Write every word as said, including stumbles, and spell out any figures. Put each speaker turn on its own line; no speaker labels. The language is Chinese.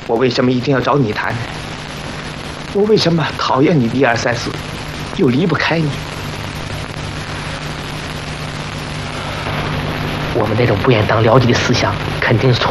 我为什么一定要找你谈？我为什么讨厌你的一二三四，又离不开你？
我们那种不愿当了解的思想，肯定是错。